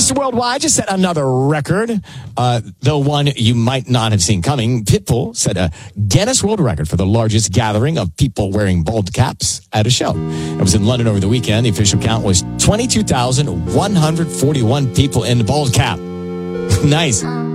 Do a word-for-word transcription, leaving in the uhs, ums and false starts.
Mister Worldwide just set another record, uh, though one you might not have seen coming. Pitbull set a Guinness World Record for the largest gathering of people wearing bald caps at a show. It was in London over the weekend. The official count was twenty-two thousand one hundred forty-one people in the bald cap. Nice.